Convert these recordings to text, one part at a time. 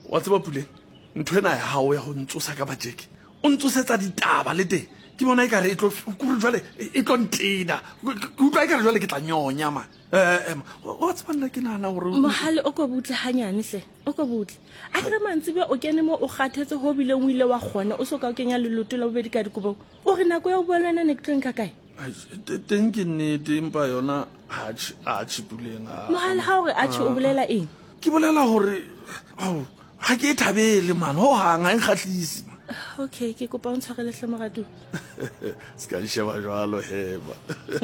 wa tseba Puleng ntho ena ya hao ya ho ntsosa ka bajeke o ntsosetsa ditaba le teng ke bona e kare e tlo jwale e tlo ntena ke utlwa e kare jwale ke tla nyonya ma wa tseba nna ke nahana hore Mohale o ko butle hanyane hle o ko butle a re mantsibe o kene mo o kgathetse ho bile o ile wa kgona o soka o kenya leloto la bobedi ka dikobong o re nako ya o bua lwana ne ke tleng ka kae teng ke nnete empa yona atjhe Puleng Mohale ha o re atjhe o bolela eng ke bolela hore ha ke e thabele man ho hanga e kgatlhisi okay ke kopa o ntshwarele hle moratu ska di sheba jwalo heba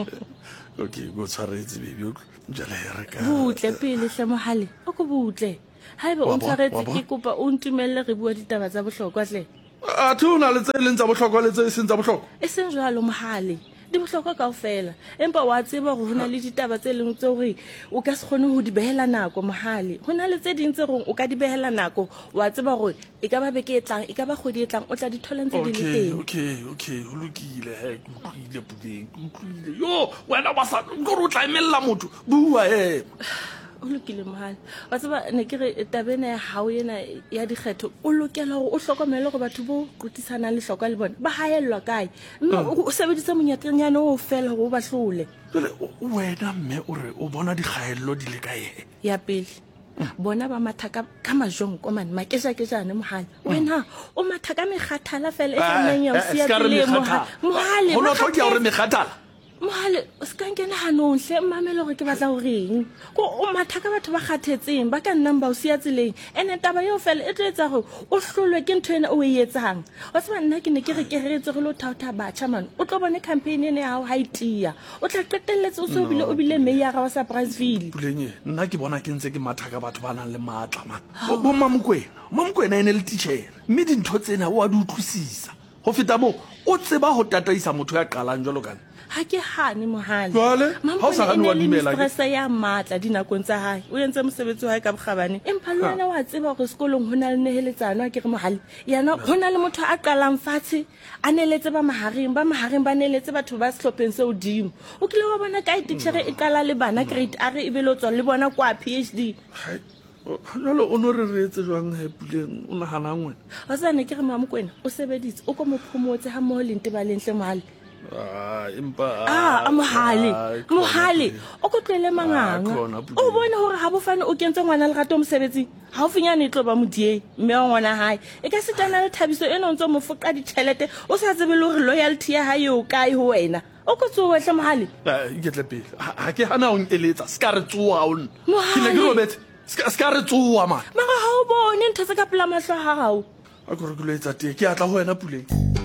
okay go tshwaretse baby jala re ka butle pele hle Mohale o ko butle haeba o ntshwaretse ke kopa o ntumelle re bua ditaba tsa bohlokwa hle a thuna le tse leng tsa bohlokwa le tse seng tsa bohlokwa e seng jwalo Mohale di bohlokwa kaofela empa wa tseba gore hona le ditaba tse leng tse hore o ka se kgone ho di behela nako Mohale hona le tse ding tse rong o ka di behela nako wa tseba gore e ka ba beke e tlang e ka ba kgwedi e tlang o tla di thola ntse di le teng okay ho lokile he ke utlwile Puleng ke utlwile yo wena ba sa go tla emella motho bua he o lokile Mohale wa tseba ne ke re tabena ya hao ena ya dikgetho o lokela gore o hlokomele go batho bo qotisana le hloka le bona ba haellwa kae mme o sebedisa monyatlanyana o fela go ba hlole wena mme o re o bona dikgaello di le kae ya pele bona ba mathaka ka majong komane makesha keshane Mohale wena o mathaka mekgathala fela e tsameng ya o sia le Mohale ho no tlhoka hore mekgathala Mohale o ska nkena hanong hle mmamelo gore ke batla ho reng ko o mathaka batho ba kgathetseng ba ka nnang ba o sia tseleng ene taba yo fela e tletsa go o hlolwe ke ntho ena o e etsang wa tseba nna ke ne ke re ke retse go lo thauta batjha man o tlo bone campaign ene ya hao ha itia o tla qetelletse o so bile mayor wa Surpriseville Puleng nna ke bona ke ntse ke mathaka batho ba nang le matla man bo Mamokwena ene le teacher mme dintho tsena o a di utlwisisa ho feta mo o tseba ho tataisa motho ya qalang jwalo kana ha ke hane Mohale ha o sa gane wa dumela ke stress ya matla dinakong tsa hae o entse mosebetsi wa hae ka bogabane empa le wena wa tseba go sekolong hona le neheletsano ke re Mohale yana hona le motho a qalang fatshe a neletse ba mahareng ba neletse batho ba sehlopheng se odimo o kile wa bona ka teacher e qala le bana grade R e be lo tswa le bona kwa PhD jalo o no re etse jwang he Puleng o nahana ngwe wa tsane ke re Mamokwena o sebeditse o ko mo phomotse ha mo le ntebale ntle Mohale Mohale o ko tlele manganga o bone hore ha bofane o kentse ngwana le gato mosebetsi ha o finyane tlo ba modie mme wa ngwana hae e ka se tana le thabiso eno ntse mo foqa ditšhelete o sa tsebe le hore loyalty ya hae o kae ho wena o ko tsowe hle Mohale ke tle pele ha ke hana o eletsa ska re tsoa o ke ne ke robetse ska re tsoa man mara ha o bone ntse ka pela mahlo ha hao a go re ke lo etsa teng ke atla ho wena Puleng